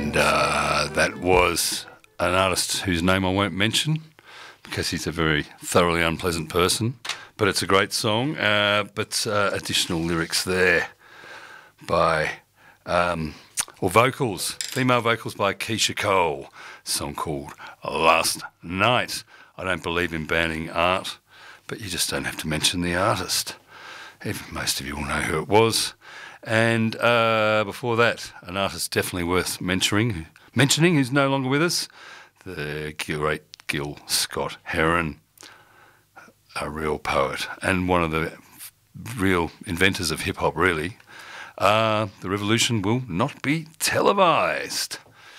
And that was an artist whose name I won't mention because he's a very thoroughly unpleasant person. But it's a great song. But additional lyrics there by, or vocals, female vocals by Keisha Cole. A song called Last Night. I don't believe in banning art, but you just don't have to mention the artist. Most of you will know who it was. And before that, an artist definitely worth mentioning who's no longer with us, the great Gil Scott-Heron, a real poet and one of the real inventors of hip-hop, really. The revolution will not be televised.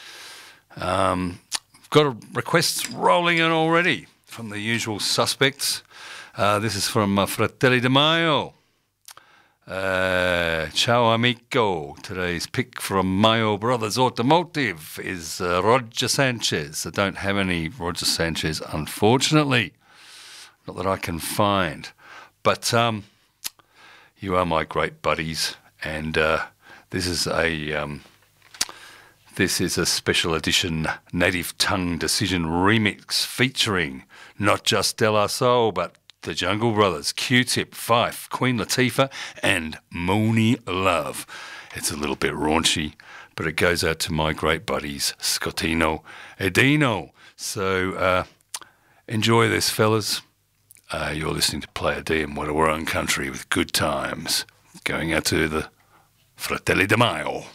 Got requests rolling in already from the usual suspects. This is from Fratelli Di Maio. Ciao amico. Today's pick from Mayo Brothers Automotive is Roger Sanchez. I don't have any Roger Sanchez, unfortunately. Not that I can find. But you are my great buddies, and this is a special edition Native Tongue Decision remix featuring not just De La Soul, but the Jungle Brothers, Q-Tip, Fife, Queen Latifah, and Monie Love. It's a little bit raunchy, but it goes out to my great buddies, Scottino Edino. So enjoy this, fellas. You're listening to Player D in Wadawarung Country with good times. Going out to the Fratelli Di Maio.